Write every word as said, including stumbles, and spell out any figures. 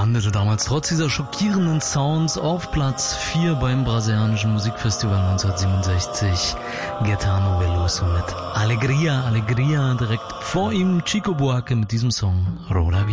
landete damals trotz dieser schockierenden Sounds auf Platz vier beim brasilianischen Musikfestival neunzehnhundertsiebenundsechzig. Gaetano Veloso mit Alegria, Alegria, direkt vor ihm Chico Buarque mit diesem Song Roda Vida.